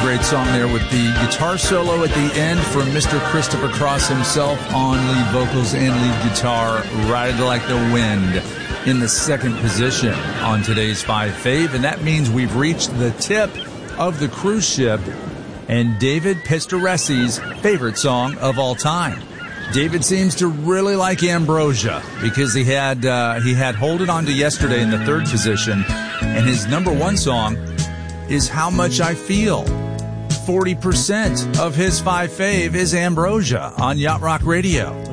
great song there with the guitar solo at the end from Mr. Christopher Cross himself on lead vocals and lead guitar, Ride Like the Wind, in the second position on today's 5 Fave. And that means we've reached the tip of the cruise ship and David Pistoresi's favorite song of all time. David seems to really like Ambrosia because he had Hold It On to Yesterday in the third position, and his number one song is How Much I Feel. 40% of his 5 Fave is Ambrosia on Yacht Rock Radio.